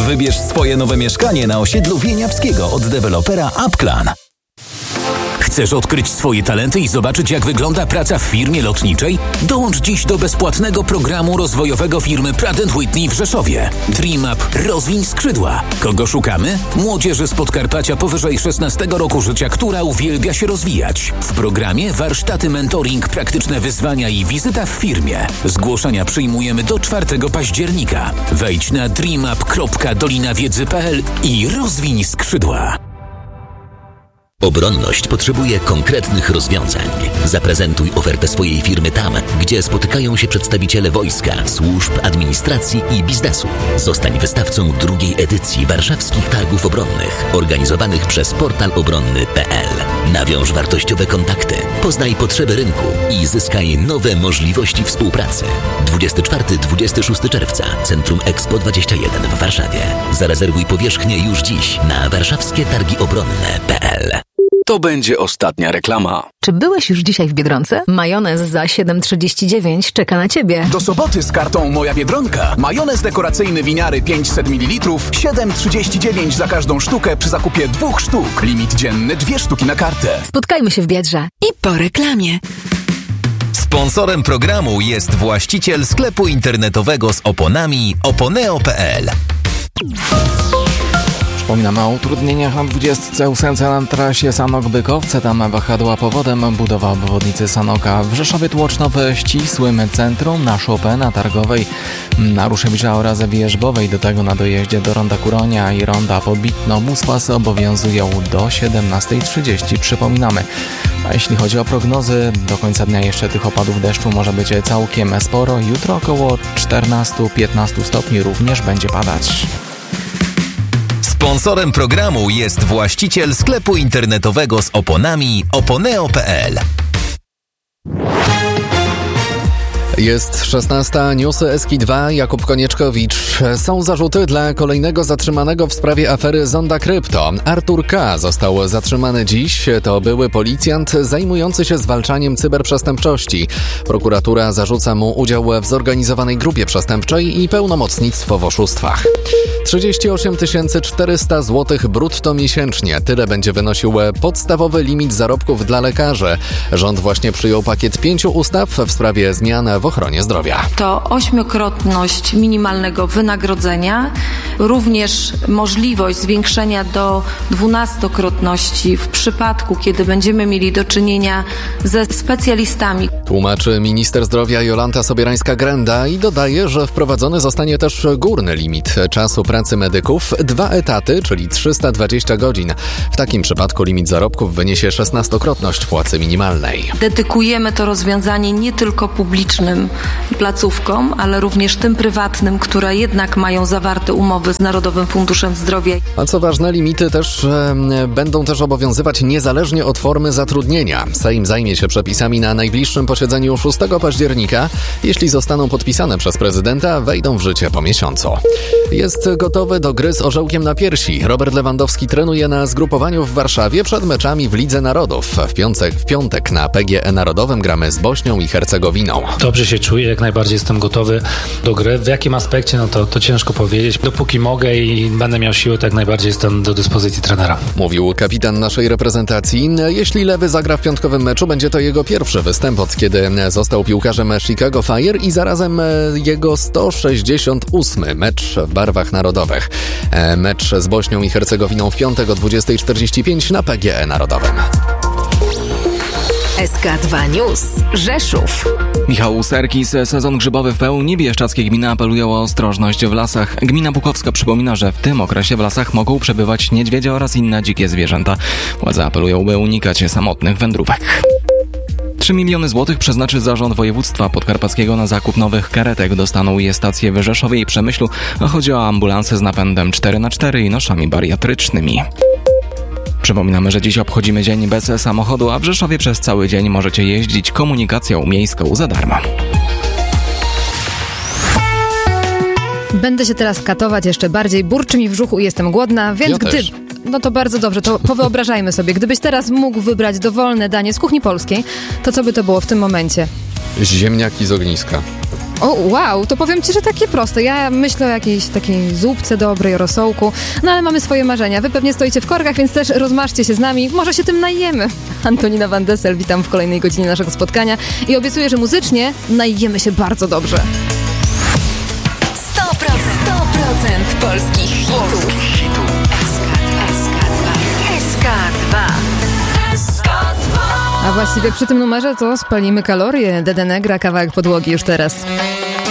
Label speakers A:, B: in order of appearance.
A: Wybierz swoje nowe mieszkanie na osiedlu Wieniawskiego od dewelopera Upclan.
B: Chcesz odkryć swoje talenty i zobaczyć, jak wygląda praca w firmie lotniczej? Dołącz dziś do bezpłatnego programu rozwojowego firmy Pratt & Whitney w Rzeszowie. Dream Up – rozwiń skrzydła. Kogo szukamy? Młodzieży z Podkarpacia powyżej 16 roku życia, która uwielbia się rozwijać. W programie warsztaty, mentoring, praktyczne wyzwania i wizyta w firmie. Zgłoszenia przyjmujemy do 4 października. Wejdź na dreamup.dolinawiedzy.pl i rozwiń skrzydła.
C: Obronność potrzebuje konkretnych rozwiązań. Zaprezentuj ofertę swojej firmy tam, gdzie spotykają się przedstawiciele wojska, służb, administracji i biznesu. Zostań wystawcą drugiej edycji Warszawskich Targów Obronnych, organizowanych przez portal obronny.pl. Nawiąż wartościowe kontakty, poznaj potrzeby rynku i zyskaj nowe możliwości współpracy. 24-26 czerwca, Centrum Expo 21 w Warszawie. Zarezerwuj powierzchnię już dziś na warszawskie-targi-obronne.pl.
D: To będzie ostatnia reklama.
E: Czy byłeś już dzisiaj w Biedronce? Majonez za 7,39 czeka na Ciebie.
D: Do soboty z kartą Moja Biedronka. Majonez dekoracyjny winiary 500 ml, 7,39 za każdą sztukę przy zakupie 2 sztuk. Limit dzienny 2 sztuki na kartę.
E: Spotkajmy się w Biedrze.
F: I po reklamie.
A: Sponsorem programu jest właściciel sklepu internetowego z oponami oponeo.pl.
G: Przypominamy o utrudnieniach na 28 na trasie Sanok-Bykowce. Tam wahadła powodem budowa obwodnicy Sanoka. W Rzeszowie Tłocznowe ścisłym centrum, na Chopina Targowej, na Ruszewicza oraz Wierzbowej. Do tego na dojeździe do Ronda Kuronia i Ronda Pobitno buspasy obowiązują do 17:30. Przypominamy. A jeśli chodzi o prognozy, do końca dnia jeszcze tych opadów deszczu może być całkiem sporo. Jutro około 14-15 stopni również będzie padać.
A: Sponsorem programu jest właściciel sklepu internetowego z oponami oponeo.pl.
H: Jest 16, newsy Eski2, Jakub Konieczkowicz. Są zarzuty dla kolejnego zatrzymanego w sprawie afery Zonda Krypto. Artur K. został zatrzymany dziś. To były policjant zajmujący się zwalczaniem cyberprzestępczości. Prokuratura zarzuca mu udział w zorganizowanej grupie przestępczej i pełnomocnictwo w oszustwach. 38 400 zł brutto miesięcznie. Tyle będzie wynosił podstawowy limit zarobków dla lekarzy. Rząd właśnie przyjął pakiet 5 ustaw w sprawie zmian w ochronie zdrowia.
I: To 8-krotność minimalnego wynagrodzenia, również możliwość zwiększenia do 12-krotności w przypadku, kiedy będziemy mieli do czynienia ze specjalistami.
H: Tłumaczy minister zdrowia Jolanta Sobierańska-Grenda i dodaje, że wprowadzony zostanie też górny limit czasu pracy medyków, 2 etaty, czyli 320 godzin. W takim przypadku limit zarobków wyniesie 16-krotność płacy minimalnej.
I: Dedykujemy to rozwiązanie nie tylko publicznym placówkom, ale również tym prywatnym, które jednak mają zawarte umowy z Narodowym Funduszem Zdrowia.
H: A co ważne, limity będą też obowiązywać niezależnie od formy zatrudnienia. Sejm zajmie się przepisami na najbliższym posiedzeniu 6 października. Jeśli zostaną podpisane przez prezydenta, wejdą w życie po miesiącu. Jest gotowy do gry z orzełkiem na piersi. Robert Lewandowski trenuje na zgrupowaniu w Warszawie przed meczami w Lidze Narodów. W piątek na PGE Narodowym gramy z Bośnią i Hercegowiną.
J: Dobrze się czuję, jak najbardziej jestem gotowy do gry. W jakim aspekcie, to ciężko powiedzieć. Dopóki mogę i będę miał siłę, to jak najbardziej jestem do dyspozycji trenera.
H: Mówił kapitan naszej reprezentacji. Jeśli Lewy zagra w piątkowym meczu, będzie to jego pierwszy występ od kiedy został piłkarzem Chicago Fire i zarazem jego 168 mecz w barwach narodowych. Mecz z Bośnią i Hercegowiną w piątek o 20:45 na PGE Narodowym.
F: SK2 News. Rzeszów.
G: Michał Serkis. Sezon grzybowy w pełni. Bieszczadzkie gminy apelują o ostrożność w lasach. Gmina Bukowska przypomina, że w tym okresie w lasach mogą przebywać niedźwiedzie oraz inne dzikie zwierzęta. Władze apelują, by unikać samotnych wędrówek. 3 miliony złotych przeznaczy Zarząd Województwa Podkarpackiego na zakup nowych karetek. Dostaną je stacje w Rzeszowie i Przemyślu, a chodzi o ambulanse z napędem 4x4 i noszami bariatrycznymi. Przypominamy, że dziś obchodzimy dzień bez samochodu, a w Rzeszowie przez cały dzień możecie jeździć komunikacją miejską za darmo.
E: Będę się teraz katować jeszcze bardziej, burczy mi w brzuchu i jestem głodna, więc
H: też.
E: No to bardzo dobrze, to powyobrażajmy sobie, gdybyś teraz mógł wybrać dowolne danie z kuchni polskiej, to co by to było w tym momencie?
H: Ziemniaki z ogniska.
K: O, wow, to powiem Ci, że takie proste. Ja myślę o jakiejś takiej zupce dobrej, rosołku, no ale mamy swoje marzenia. Wy pewnie stoicie w korkach, więc też rozmarzcie się z nami. Może się tym najemy. Antonina Van Dessel, witam w kolejnej godzinie naszego spotkania i obiecuję, że muzycznie najemy się bardzo dobrze.
F: 100% polskich hitów. SK2.
K: A właściwie przy tym numerze to spalimy kalorie. Dede Negra, kawałek podłogi już teraz.